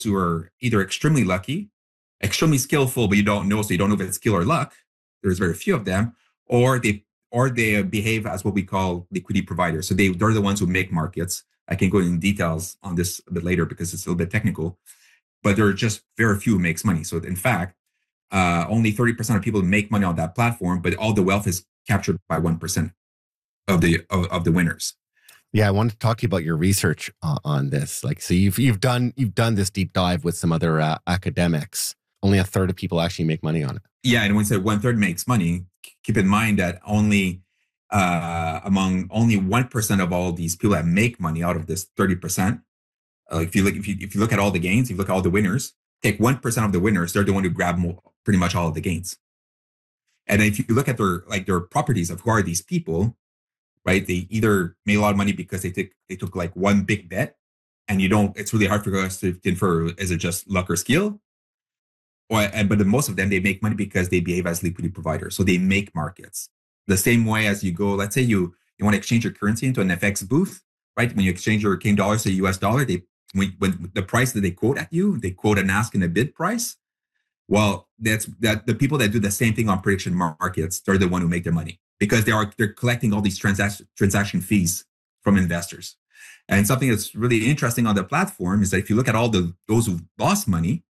who are either extremely lucky, extremely skillful, but you don't know, so you don't know if it's skill or luck. There's very few of them, or they behave as what we call liquidity providers. So they're the ones who make markets. I can go into details on this a bit later because it's a little bit technical, but there are just very few who makes money. So in fact, only 30% of people make money on that platform, but all the wealth is captured by 1% of the winners. Yeah, I wanted to talk to you about your research on this. Like, so you've done this deep dive with some other academics. Only a third of people actually make money on it. Yeah, and when you say 1/3 makes money, keep in mind that among only 1% of all these people that make money out of this 30%. If you look at all the gains, if you look at all the winners, take 1% of the winners, they're the one who grab pretty much all of the gains. And if you look at their properties of who are these people, right? They either made a lot of money because they took like one big bet, and it's really hard for us to infer, is it just luck or skill? But most of them, they make money because they behave as liquidity providers. So they make markets. The same way as you go, let's say you want to exchange your currency into an FX booth, right? When you exchange your Canadian dollars to US dollar, when the price that they quote at you, they quote an ask and a bid price. Well, that the people that do the same thing on prediction markets, they're the one who make their money because they're collecting all these transaction fees from investors. And something that's really interesting on the platform is that if you look at those who lost money,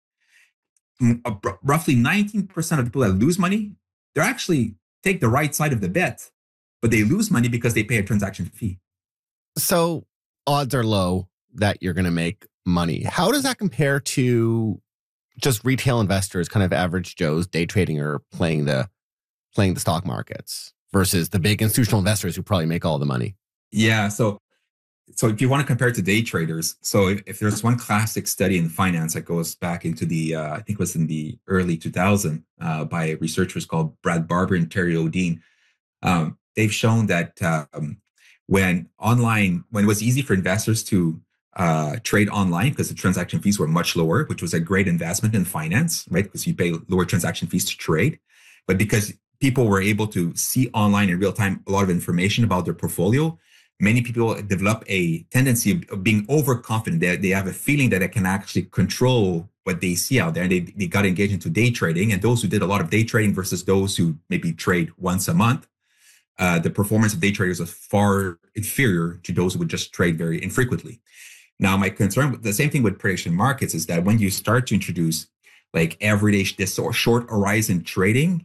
roughly 19% of people that lose money, they actually take the right side of the bet, but they lose money because they pay a transaction fee. So odds are low that you're going to make money. How does that compare to just retail investors, kind of average Joes day trading or playing the stock markets versus the big institutional investors who probably make all the money? Yeah. So if you want to compare it to day traders, so if there's one classic study in finance that goes back into I think it was in the early 2000s by researchers called Brad Barber and Terry O'Dean, they've shown that when it was easy for investors to trade online because the transaction fees were much lower, which was a great investment in finance, right? Because you pay lower transaction fees to trade. But because people were able to see online in real time a lot of information about their portfolio, many people develop a tendency of being overconfident. They have a feeling that they can actually control what they see out there. And they got engaged into day trading. And those who did a lot of day trading versus those who maybe trade once a month, the performance of day traders was far inferior to those who would just trade very infrequently. Now, my concern with the same thing with prediction markets is that when you start to introduce like everyday, this short horizon trading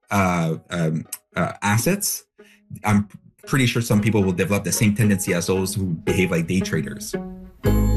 assets, I'm pretty sure some people will develop the same tendency as those who behave like day traders.